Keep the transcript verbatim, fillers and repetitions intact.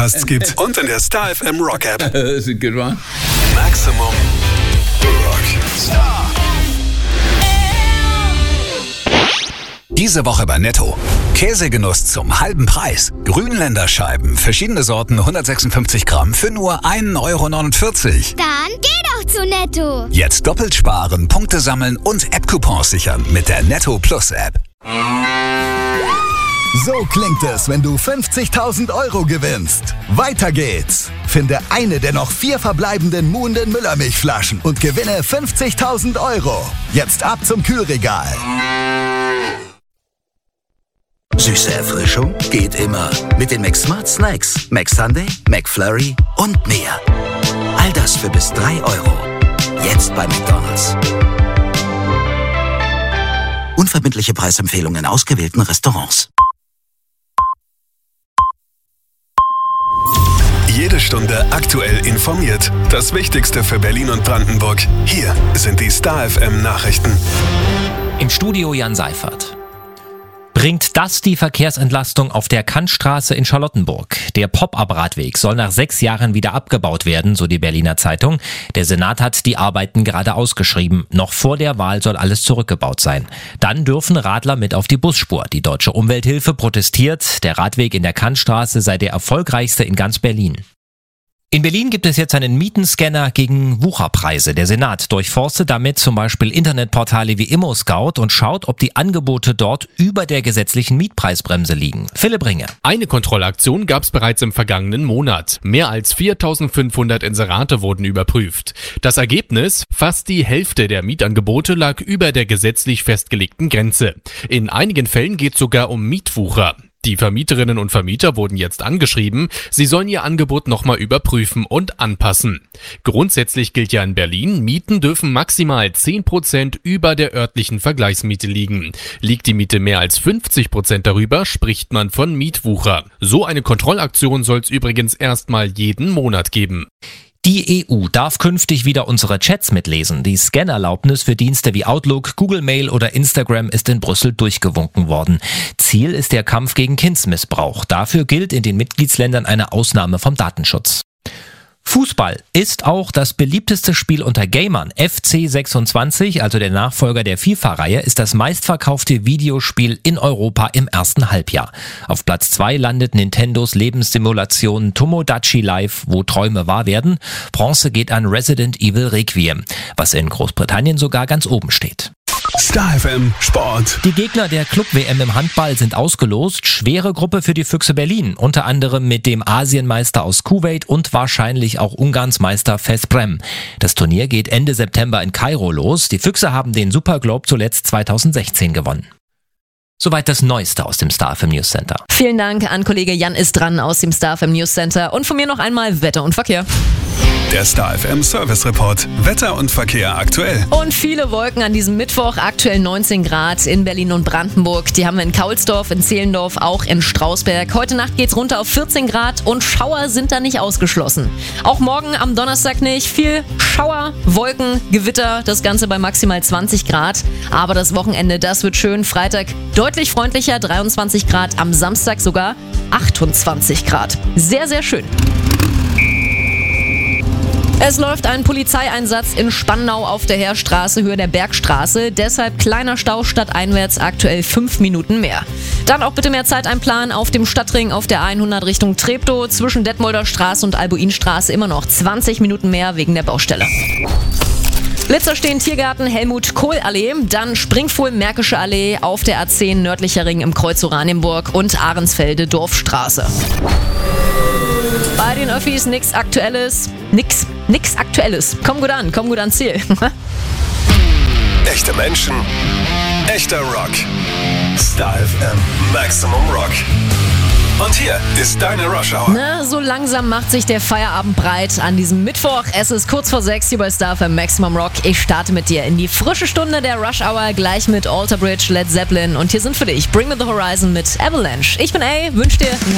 Podcasts gibt und in der Star F M Rock App. That's a good one. Maximum Rock Star. Diese Woche bei Netto. Käsegenuss zum halben Preis. Grünländer Scheiben, verschiedene Sorten, hundertsechsundfünfzig Gramm für nur ein Euro neunundvierzig. Dann geh doch zu Netto. Jetzt doppelt sparen, Punkte sammeln und App-Coupons sichern mit der Netto Plus App. So klingt es, wenn du fünfzigtausend Euro gewinnst. Weiter geht's. Finde eine der noch vier verbleibenden Muhnden Müllermilchflaschen und gewinne fünfzigtausend Euro. Jetzt ab zum Kühlregal. Süße Erfrischung geht immer. Mit den McSmart Snacks, McSunday, McFlurry und mehr. All das für bis drei Euro. Jetzt bei McDonald's. Unverbindliche Preisempfehlungen in ausgewählten Restaurants. Jede Stunde aktuell informiert. Das Wichtigste für Berlin und Brandenburg. Hier sind die Star F M Nachrichten. Im Studio Jan Seifert. Bringt das die Verkehrsentlastung auf der Kantstraße in Charlottenburg? Der Pop-up-Radweg soll nach sechs Jahren wieder abgebaut werden, so die Berliner Zeitung. Der Senat hat die Arbeiten gerade ausgeschrieben. Noch vor der Wahl soll alles zurückgebaut sein. Dann dürfen Radler mit auf die Busspur. Die Deutsche Umwelthilfe protestiert. Der Radweg in der Kantstraße sei der erfolgreichste in ganz Berlin. In Berlin gibt es jetzt einen Mietenscanner gegen Wucherpreise. Der Senat durchforstet damit zum Beispiel Internetportale wie ImmoScout und schaut, ob die Angebote dort über der gesetzlichen Mietpreisbremse liegen. Philipp Ringe. Eine Kontrollaktion gab es bereits im vergangenen Monat. Mehr als viertausendfünfhundert Inserate wurden überprüft. Das Ergebnis? Fast die Hälfte der Mietangebote lag über der gesetzlich festgelegten Grenze. In einigen Fällen geht es sogar um Mietwucher. Die Vermieterinnen und Vermieter wurden jetzt angeschrieben, sie sollen ihr Angebot nochmal überprüfen und anpassen. Grundsätzlich gilt ja in Berlin, Mieten dürfen maximal zehn Prozent über der örtlichen Vergleichsmiete liegen. Liegt die Miete mehr als fünfzig Prozent darüber, spricht man von Mietwucher. So eine Kontrollaktion soll es übrigens erstmal jeden Monat geben. Die E U darf künftig wieder unsere Chats mitlesen. Die Scannerlaubnis für Dienste wie Outlook, Google Mail oder Instagram ist in Brüssel durchgewunken worden. Ziel ist der Kampf gegen Kindsmissbrauch. Dafür gilt in den Mitgliedsländern eine Ausnahme vom Datenschutz. Fußball ist auch das beliebteste Spiel unter Gamern. F C sechsundzwanzig, also der Nachfolger der FIFA-Reihe, ist das meistverkaufte Videospiel in Europa im ersten Halbjahr. Auf Platz zwei landet Nintendos Lebenssimulation Tomodachi Life, wo Träume wahr werden. Bronze geht an Resident Evil Requiem, was in Großbritannien sogar ganz oben steht. Star F M Sport. Die Gegner der Club-W M im Handball sind ausgelost. Schwere Gruppe für die Füchse Berlin. Unter anderem mit dem Asienmeister aus Kuwait und wahrscheinlich auch Ungarns Meister Veszprém. Das Turnier geht Ende September in Kairo los. Die Füchse haben den Super Globe zuletzt zweitausendsechzehn gewonnen. Soweit das Neueste aus dem Star F M News Center. Vielen Dank an Kollege Jan ist dran aus dem Star F M News Center. Und von mir noch einmal Wetter und Verkehr. Der Star F M Service Report. Wetter und Verkehr aktuell. Und viele Wolken an diesem Mittwoch. Aktuell neunzehn Grad in Berlin und Brandenburg. Die haben wir in Kaulsdorf, in Zehlendorf, auch in Strausberg. Heute Nacht geht's runter auf vierzehn Grad und Schauer sind da nicht ausgeschlossen. Auch morgen am Donnerstag nicht. Viel Schauer, Wolken, Gewitter. Das Ganze bei maximal zwanzig Grad. Aber das Wochenende, das wird schön. Freitag deutlich freundlicher, dreiundzwanzig Grad. Am Samstag sogar achtundzwanzig Grad. Sehr, sehr schön. Es läuft ein Polizeieinsatz in Spandau auf der Heerstraße, Höhe der Bergstraße. Deshalb kleiner Stau stadteinwärts, aktuell fünf Minuten mehr. Dann auch bitte mehr Zeit einplanen auf dem Stadtring auf der hundert Richtung Treptow. Zwischen Detmolder Straße und Albuinstraße immer noch zwanzig Minuten mehr wegen der Baustelle. Blitzer stehen Tiergarten Helmut-Kohl-Allee, dann Springfuhl-Märkische Allee auf der A zehn nördlicher Ring im Kreuz Oranienburg und Ahrensfelde Dorfstraße. Bei den Öffis nix Aktuelles. Nix, nix Aktuelles. Komm gut an, komm gut ans Ziel. Echte Menschen, echter Rock. Star F M Maximum Rock. Und hier ist deine Rush Hour. Na, so langsam macht sich der Feierabend breit an diesem Mittwoch. Es ist kurz vor sechs hier bei Star F M Maximum Rock. Ich starte mit dir in die frische Stunde der Rush Hour, gleich mit Alter Bridge, Led Zeppelin. Und hier sind für dich Bring Me The Horizon mit Avalanche. Ich bin A, wünsch dir